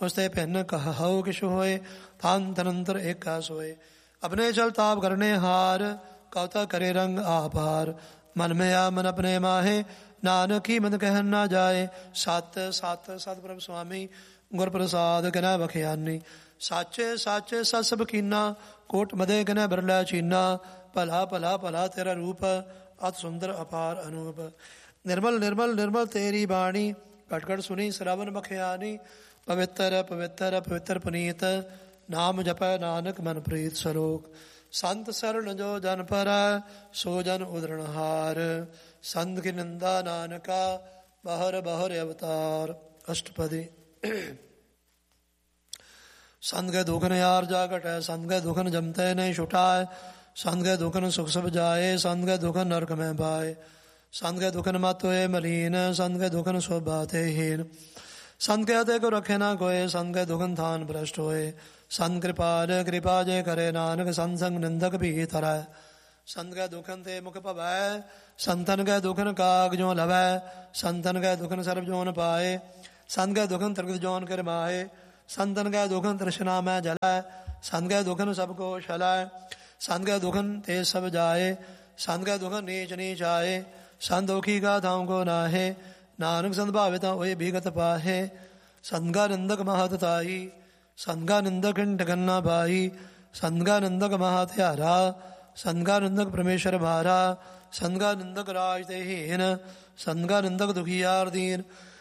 उसते भिन्न कहौ किश होए, थान तनंतर एका सोए। अपने चल ताप करने हार, कौता करे रंग आपार। मन में आ मन अपने माहे, नानक ही मन कहन ना जाए। सत सत सतप्रभ स्वामी, गुर प्रसाद कनै बखियानी। साचे साचे सत सब कीना, कोट मदे कनै बिरला चीना। भला भला भला तेरा रूप, अत सुंदर अपार अनूप। निर्मल निर्मल निर्मल तेरी बाणी, घट घट सुनी श्रवण बखियानी। पवित्र पवित्र पवित्र पुनीत, नाम जपै नानक मन प्रीत सरोग। संत शरण जो जन पर, सो जन उदरणहार। संत की निंदा नानका, बहर बहर अवतार। अष्टपदी। संत के दुखन यार जा घटै, संत के दुखन जमते नहीं छुटाए। संत के दुखन सुख सब जाए, संत के दुखन नरक में पाए। संत के दुखन मत होए मलीन, संत के दुखन स्वभाते हीन। संत कहते को रखे ना कोय, संत के दुखन थान भ्रष्ट होए। संत कृपाल कृपा जे करे नानक, संत संग निंदक भी तरह। संत के दुखन ते मुख पवै, संतन के दुखन काग जो लवै। संतन के दुखन सर्व जोन पाए, संत के दुखन त्रिगत जोन कर माहे। संतन के दुखन तृष्णा में जलै, संत के दुखन सबको छलै। संत के दुखन ते सब जाए, संत के दुखन नीच नीच आए। संत दुखी का थाम को नाहे, नानक संत भाविता ओए भीगत पाहे। संत का निंदक महतताई, संत का निंदक ठगन्ना पाई। संत का निंदक महात्यारा, संत का निंदक परमेश्वर भारा। संत का निंदक राज ते हीन, संत का निंदक दुखियार दीन।